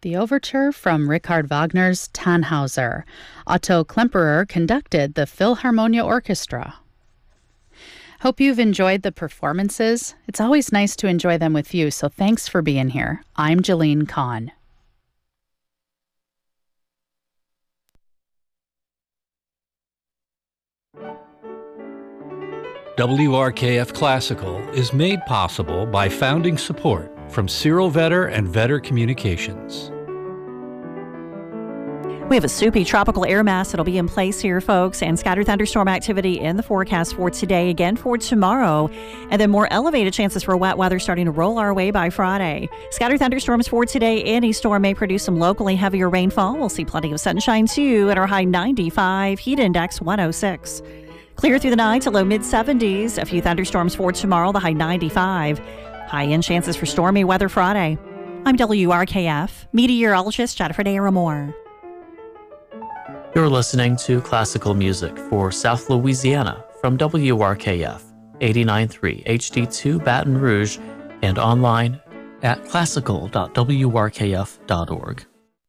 The overture from Richard Wagner's Tannhauser. Otto Klemperer conducted the Philharmonia Orchestra. Hope you've enjoyed the performances. It's always nice to enjoy them with you, so thanks for being here. I'm Jeline Kahn. WRKF Classical is made possible by founding support from Cyril Vetter and Vetter Communications. We have a soupy tropical air mass that'll be in place here, folks, and scattered thunderstorm activity in the forecast for today, again for tomorrow, and then more elevated chances for wet weather starting to roll our way by Friday. Scattered thunderstorms for today. Any storm may produce some locally heavier rainfall. We'll see plenty of sunshine, too, at our high 95, heat index 106. Clear through the night to low mid-70s. A few thunderstorms for tomorrow, the high 95. High-end chances for stormy weather Friday. I'm WRKF meteorologist Jennifer Daramore. You're listening to classical music for South Louisiana from WRKF 89.3 HD2 Baton Rouge and online at classical.wrkf.org.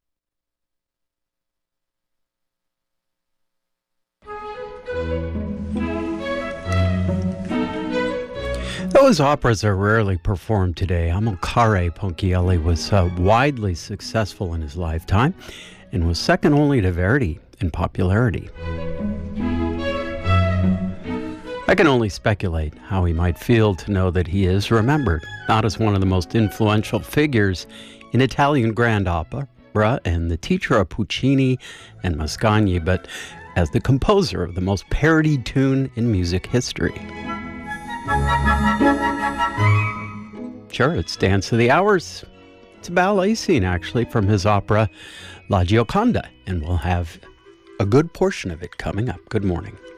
Those operas are rarely performed today. Amilcare Ponchielli was widely successful in his lifetime and was second only to Verdi in popularity. I can only speculate how he might feel to know that he is remembered, not as one of the most influential figures in Italian grand opera and the teacher of Puccini and Mascagni, but as the composer of the most parodied tune in music history. Sure, it's Dance of the Hours. It's a ballet scene, actually, from his opera La Gioconda, and we'll have a good portion of it coming up. Good morning.